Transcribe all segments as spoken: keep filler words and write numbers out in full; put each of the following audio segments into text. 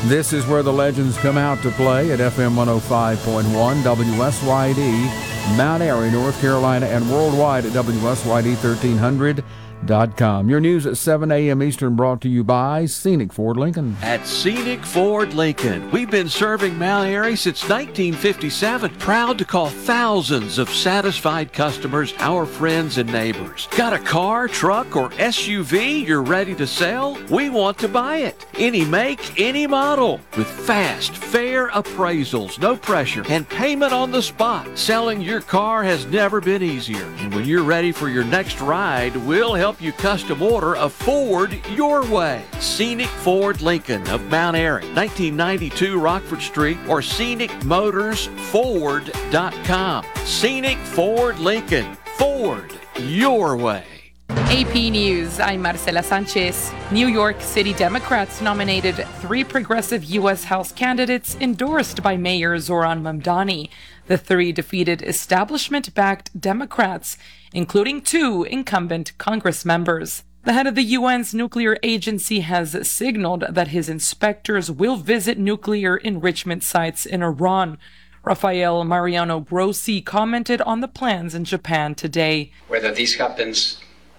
This is where the legends come out to play at F M one oh five point one W S Y D, Mount Airy, North Carolina, and worldwide at W S Y D thirteen hundred dot com. Your news at seven a.m. Eastern brought to you by Scenic Ford Lincoln. At Scenic Ford Lincoln, we've been serving Mount Airy since nineteen fifty-seven. Proud to call thousands of satisfied customers our friends and neighbors. Got a car, truck, or S U V you're ready to sell? We want to buy it. Any make, any model. With fast, fair appraisals, no pressure, and payment on the spot. Selling your car has never been easier. And when you're ready for your next ride, we'll help you custom order a Ford your way. Scenic Ford Lincoln of Mount Airy, nineteen ninety-two Rockford Street, or scenic motors ford dot com. Scenic Ford Lincoln. Ford your way. A P News, I'm Marcela Sanchez. New York City Democrats nominated three progressive U S House candidates endorsed by Mayor Zoran Mamdani. The three defeated establishment-backed Democrats, including two incumbent Congress members. The head of the U N's nuclear agency has signaled that his inspectors will visit nuclear enrichment sites in Iran. Rafael Mariano Grossi commented on the plans in Japan today. Whether this happens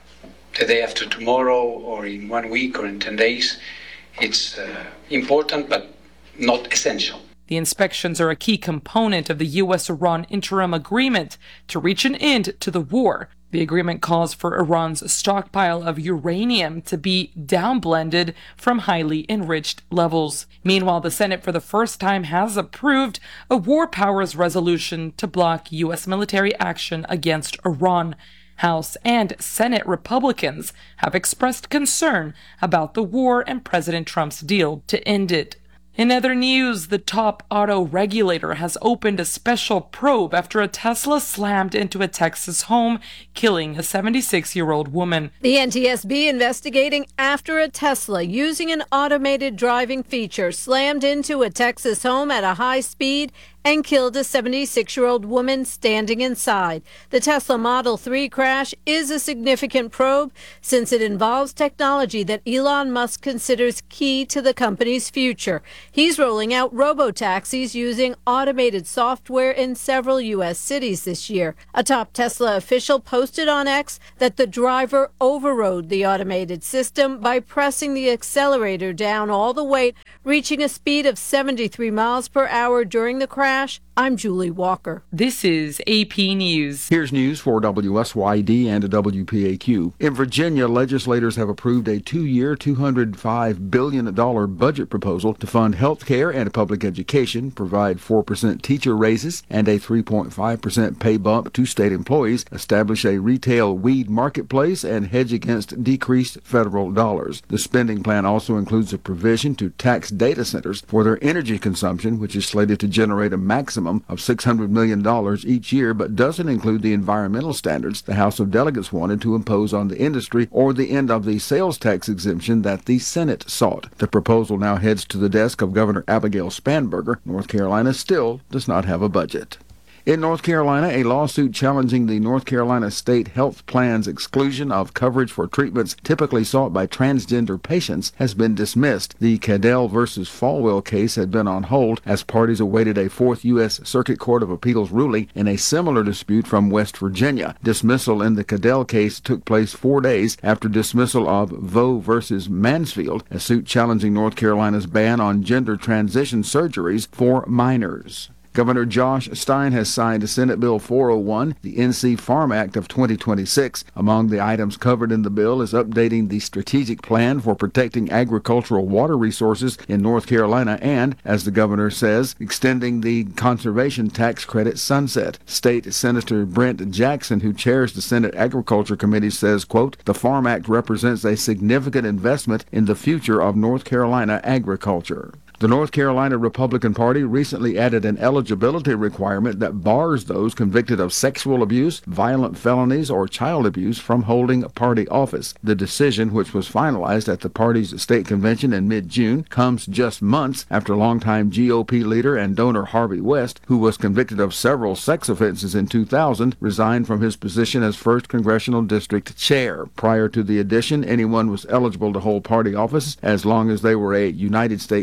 the day after tomorrow or in one week or in ten days, it's uh, important but not essential. The inspections are a key component of the U S-Iran interim agreement to reach an end to the war. The agreement calls for Iran's stockpile of uranium to be downblended from highly enriched levels. Meanwhile, the Senate for the first time has approved a war powers resolution to block U S military action against Iran. House and Senate Republicans have expressed concern about the war and President Trump's deal to end it. In other news, the top auto regulator has opened a special probe after a Tesla slammed into a Texas home, killing a seventy-six-year-old woman. The N T S B investigating after a Tesla using an automated driving feature slammed into a Texas home at a high speed and killed a seventy-six-year-old woman standing inside. The Tesla Model three crash is a significant probe since it involves technology that Elon Musk considers key to the company's future. He's rolling out robo-taxis using automated software in several U S cities this year. A top Tesla official posted on X that the driver overrode the automated system by pressing the accelerator down all the way, reaching a speed of seventy-three miles per hour during the crash. I'm Julie Walker. This is A P News. Here's news for W S Y D and W P A Q. In Virginia, legislators have approved a two-year, two hundred five billion dollars budget proposal to fund health care and public education, provide four percent teacher raises and a three point five percent pay bump to state employees, establish a retail weed marketplace, and hedge against decreased federal dollars. The spending plan also includes a provision to tax data centers for their energy consumption, which is slated to generate a maximum of six hundred million dollars each year, but doesn't include the environmental standards the House of Delegates wanted to impose on the industry or the end of the sales tax exemption that the Senate sought. The proposal now heads to the desk of Governor Abigail Spanberger. North Carolina still does not have a budget. In North Carolina, a lawsuit challenging the North Carolina State Health Plan's exclusion of coverage for treatments typically sought by transgender patients has been dismissed. The Cadell versus Falwell case had been on hold as parties awaited a fourth U S Circuit Court of Appeals ruling in a similar dispute from West Virginia. Dismissal in the Cadell case took place four days after dismissal of Vo versus Mansfield, a suit challenging North Carolina's ban on gender transition surgeries for minors. Governor Josh Stein has signed Senate Bill four oh one, the N C Farm Act of twenty twenty-six. Among the items covered in the bill is updating the strategic plan for protecting agricultural water resources in North Carolina and, as the governor says, extending the conservation tax credit sunset. State Senator Brent Jackson, who chairs the Senate Agriculture Committee, says, quote, "The Farm Act represents a significant investment in the future of North Carolina agriculture." The North Carolina Republican Party recently added an eligibility requirement that bars those convicted of sexual abuse, violent felonies, or child abuse from holding party office. The decision, which was finalized at the party's state convention in mid-June, comes just months after longtime G O P leader and donor Harvey West, who was convicted of several sex offenses in two thousand, resigned from his position as first Congressional District Chair. Prior to the addition, anyone was eligible to hold party office as long as they were a United States citizen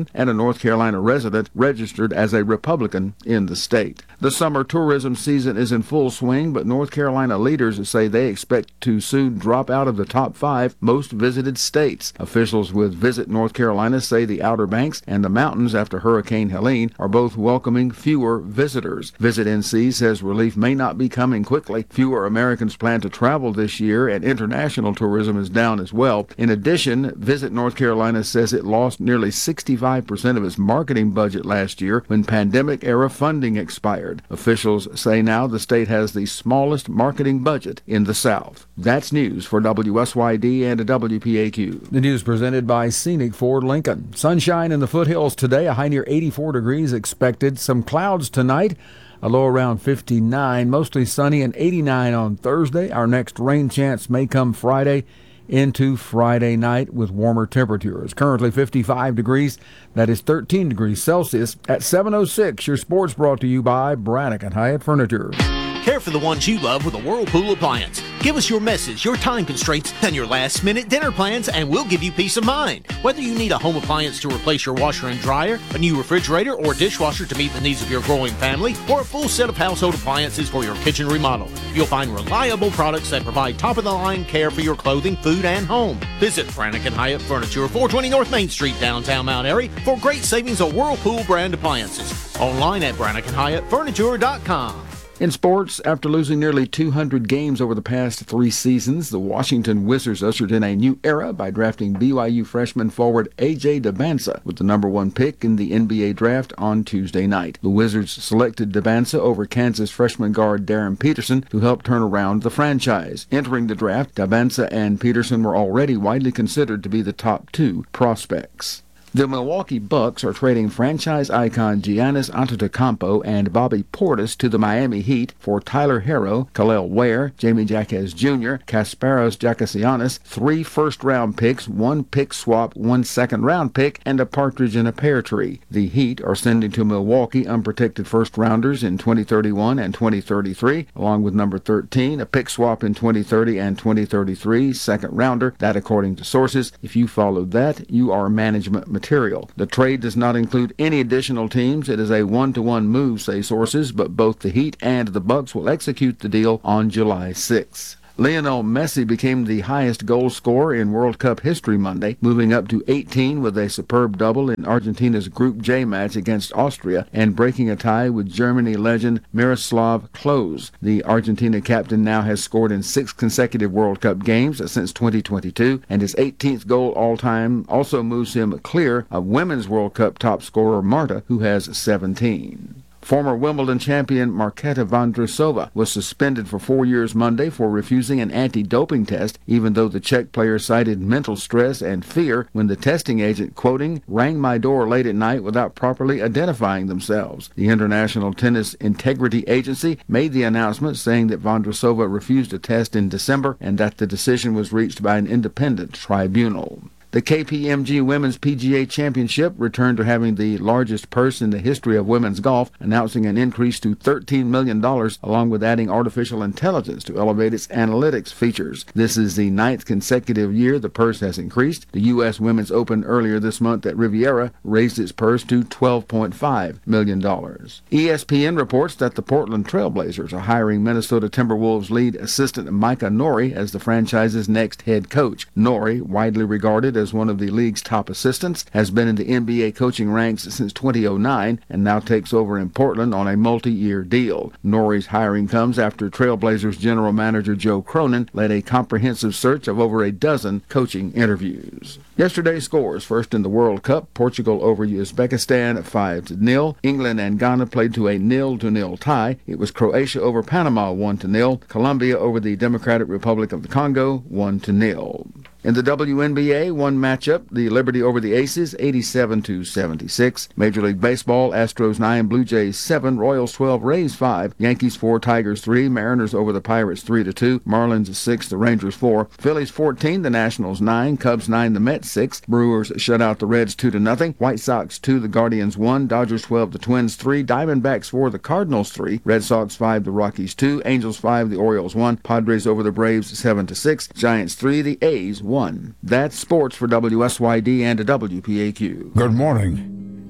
Republican and a North Carolina resident registered as a Republican in the state. The summer tourism season is in full swing, but North Carolina leaders say they expect to soon drop out of the top five most visited states. Officials with Visit North Carolina say the Outer Banks and the mountains after Hurricane Helene are both welcoming fewer visitors. Visit N C says relief may not be coming quickly. Fewer Americans plan to travel this year, and international tourism is down as well. In addition, Visit North Carolina says it lost nearly sixty-five percent of its marketing budget last year when pandemic-era funding expired. Officials say now the state has the smallest marketing budget in the South. That's news for W S Y D and W P A Q. The news presented by Scenic Ford Lincoln. Sunshine in the foothills today, a high near eighty-four degrees expected. Some clouds tonight, a low around fifty-nine, mostly sunny, and eighty-nine on Thursday. Our next rain chance may come Friday into Friday night with warmer temperatures. Currently fifty-five degrees. That is thirteen degrees Celsius. At seven oh six, your sports brought to you by Brannick and Hyatt Furniture. Care for the ones you love with a Whirlpool appliance. Give us your messes, your time constraints, and your last-minute dinner plans, and we'll give you peace of mind. Whether you need a home appliance to replace your washer and dryer, a new refrigerator or dishwasher to meet the needs of your growing family, or a full set of household appliances for your kitchen remodel, you'll find reliable products that provide top-of-the-line care for your clothing, food, and home. Visit Brannick and Hyatt Furniture, four twenty North Main Street, downtown Mount Airy, for great savings on Whirlpool brand appliances. Online at brannick and hyatt furniture dot com. In sports, after losing nearly two hundred games over the past three seasons, the Washington Wizards ushered in a new era by drafting B Y U freshman forward A J Dybantsa with the number one pick in the N B A draft on Tuesday night. The Wizards selected Dybantsa over Kansas freshman guard Darren Peterson, who helped turn around the franchise. Entering the draft, Dybantsa and Peterson were already widely considered to be the top two prospects. The Milwaukee Bucks are trading franchise icon Giannis Antetokounmpo and Bobby Portis to the Miami Heat for Tyler Herro, Khalil Ware, Jamie Jaquez Junior, Kasparos Giannis, three first-round picks, one pick swap, one second-round pick, and a partridge in a pear tree. The Heat are sending to Milwaukee unprotected first-rounders in twenty thirty-one and twenty thirty-three, along with number thirteen, a pick swap in twenty thirty and twenty thirty-three, second-rounder. That according to sources. If you followed that, you are management material. Material. The trade does not include any additional teams. It is a one-to-one move, say sources, but both the Heat and the Bucks will execute the deal on July sixth. Lionel Messi became the highest goal scorer in World Cup history Monday, moving up to eighteen with a superb double in Argentina's Group J match against Austria and breaking a tie with Germany legend Miroslav Klose. The Argentina captain now has scored in six consecutive World Cup games since twenty twenty-two, and his eighteenth goal all-time also moves him clear of Women's World Cup top scorer Marta, who has seventeen. Former Wimbledon champion Marketa Vondrousova was suspended for four years Monday for refusing an anti-doping test, even though the Czech player cited mental stress and fear when the testing agent, quoting, rang my door late at night without properly identifying themselves. The International Tennis Integrity Agency made the announcement saying that Vondrousova refused a test in December and that the decision was reached by an independent tribunal. The K P M G Women's P G A Championship returned to having the largest purse in the history of women's golf, announcing an increase to thirteen million dollars, along with adding artificial intelligence to elevate its analytics features. This is the ninth consecutive year the purse has increased. The U S Women's Open earlier this month at Riviera raised its purse to twelve point five million dollars. E S P N reports that the Portland Trail Blazers are hiring Minnesota Timberwolves lead assistant Micah Nori as the franchise's next head coach. Nori, widely regarded as one of the league's top assistants, has been in the N B A coaching ranks since two thousand nine and now takes over in Portland on a multi-year deal. Nori's hiring comes after Trailblazers general manager Joe Cronin led a comprehensive search of over a dozen coaching interviews. Yesterday's scores: first in the World Cup, Portugal over Uzbekistan five to nil. England and Ghana played to a nil to nil tie. It was Croatia over Panama one to nil. Colombia over the Democratic Republic of the Congo one to nil. In the W N B A, one matchup, the Liberty over the Aces, eighty-seven to seventy-six. Major League Baseball, Astros nine, Blue Jays seven, Royals twelve, Rays five, Yankees four, Tigers three, Mariners over the Pirates three to two, Marlins six, the Rangers four, Phillies fourteen, the Nationals nine, Cubs nine, the Mets six, Brewers shut out the Reds two to nothing, White Sox two, the Guardians one, Dodgers twelve, the Twins three, Diamondbacks four, the Cardinals three, Red Sox five, the Rockies two, Angels five, the Orioles one, Padres over the Braves seven to six, Giants three, the A's one. That's sports for W S Y D and W P A Q. Good morning.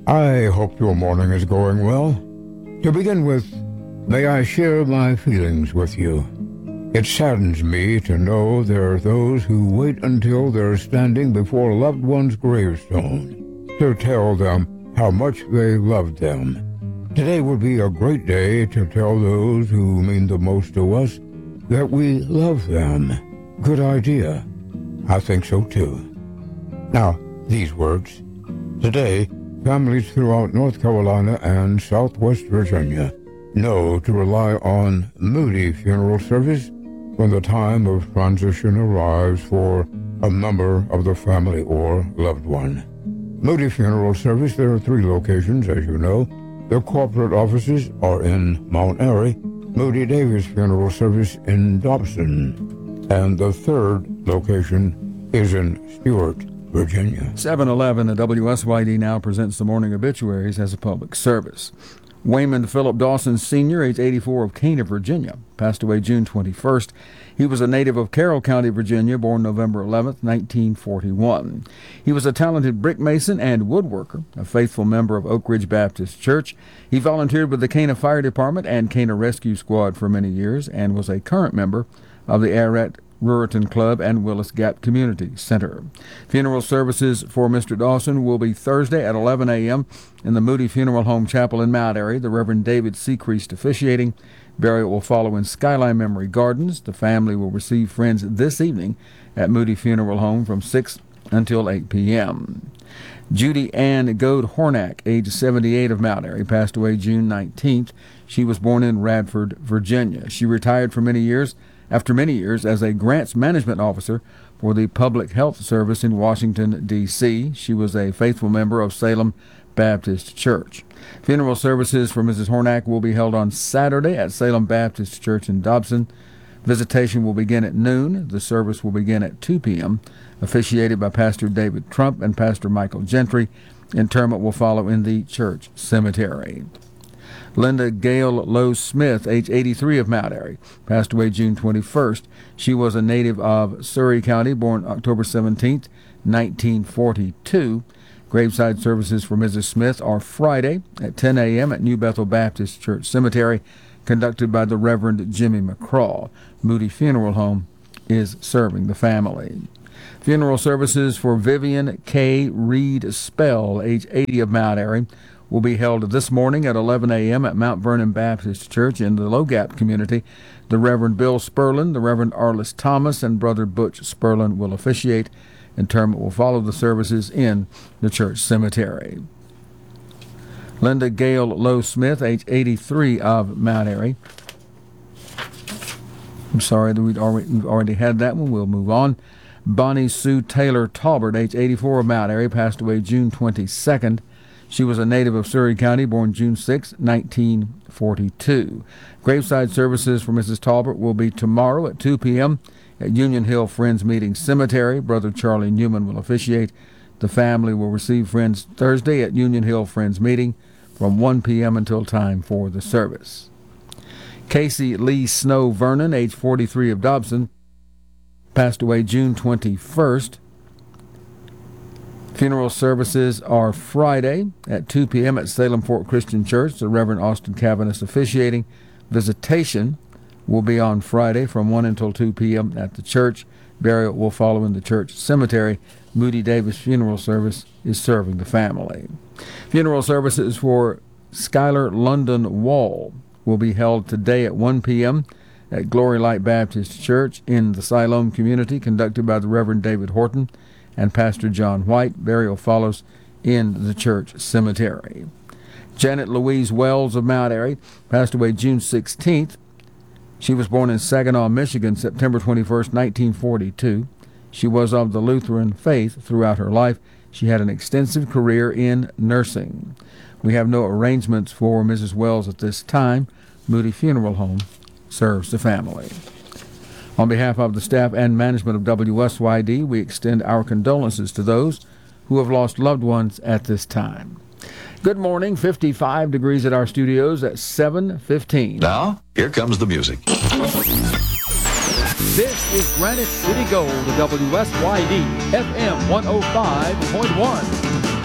I hope your morning is going well. To begin with, may I share my feelings with you. It saddens me to know there are those who wait until they're standing before a loved one's gravestone to tell them how much they loved them. Today would be a great day to tell those who mean the most to us that we love them. Good idea. I think so too. Now, these words. Today, families throughout North Carolina and Southwest Virginia know to rely on Moody Funeral Service when the time of transition arrives for a member of the family or loved one. Moody Funeral Service, there are three locations, as you know. Their corporate offices are in Mount Airy, Moody Davis Funeral Service in Dobson, and the third location is in Stuart, Virginia. seven eleven, the W S Y D now presents the morning obituaries as a public service. Waymond Philip Dawson Senior, age eighty-four, of Cana, Virginia, passed away June twenty-first. He was a native of Carroll County, Virginia, born November eleventh, nineteen forty-one. He was a talented brick mason and woodworker, a faithful member of Oak Ridge Baptist Church. He volunteered with the Cana Fire Department and Cana Rescue Squad for many years and was a current member of the Ararat Ruritan Club and Willis Gap Community Center. Funeral services for Mister Dawson will be Thursday at eleven a.m. in the Moody Funeral Home Chapel in Mount Airy. The Reverend David Sechrist officiating. Burial will follow in Skyline Memory Gardens. The family will receive friends this evening at Moody Funeral Home from six until eight p.m. Judy Ann Goad Hornack, age seventy-eight, of Mount Airy, passed away June nineteenth. She was born in Radford, Virginia. She retired for many years after many years as a grants management officer for the Public Health Service in Washington, D C She was a faithful member of Salem Baptist Church. Funeral services for Missus Hornack will be held on Saturday at Salem Baptist Church in Dobson. Visitation will begin at noon. The service will begin at two p.m., officiated by Pastor David Trump and Pastor Michael Gentry. Interment will follow in the church cemetery. Linda Gail Lowe Smith, age eighty-three, of Mount Airy, passed away June twenty-first. She was a native of Surry County, born October seventeenth, nineteen forty-two. Graveside services for Missus Smith are Friday at ten a.m. at New Bethel Baptist Church Cemetery, conducted by the Reverend Jimmy McCraw. Moody Funeral Home is serving the family. Funeral services for Vivian K. Reed Spell, age eighty, of Mount Airy, will be held this morning at eleven a.m. at Mount Vernon Baptist Church in the Low Gap community. The Reverend Bill Spurlin, the Reverend Arliss Thomas, and Brother Butch Spurlin will officiate. Interment will follow the services in the church cemetery. Linda Gail Lowe Smith, age eighty-three, of Mount Airy. I'm sorry that we'd already, we've already had that one. We'll move on. Bonnie Sue Taylor Talbert, age eighty-four, of Mount Airy, passed away June twenty-second. She was a native of Surry County, born June sixth, nineteen forty-two. Graveside services for Missus Talbert will be tomorrow at two p.m. at Union Hill Friends Meeting Cemetery. Brother Charlie Newman will officiate. The family will receive friends Thursday at Union Hill Friends Meeting from one p.m. until time for the service. Casey Lee Snow Vernon, age forty-three, of Dobson, passed away June twenty-first. Funeral services are Friday at two p.m. at Salem Fort Christian Church. The Reverend Austin Cavanis officiating. Visitation will be on Friday from one until two p.m. at the church. Burial will follow in the church cemetery. Moody Davis Funeral Service is serving the family. Funeral services for Skylar London Wall will be held today at one p.m. at Glory Light Baptist Church in the Siloam community, conducted by the Reverend David Horton and Pastor John White. Burial follows in the church cemetery. Janet Louise Wells of Mount Airy passed away June sixteenth. She was born in Saginaw, Michigan, September twenty-first, nineteen forty-two. She was of the Lutheran faith throughout her life. She had an extensive career in nursing. We have no arrangements for Missus Wells at this time. Moody Funeral Home serves the family. On behalf of the staff and management of W S Y D, we extend our condolences to those who have lost loved ones at this time. Good morning, fifty-five degrees at our studios at seven fifteen. Now, here comes the music. This is Granite City Gold, W S Y D, F M one oh five point one.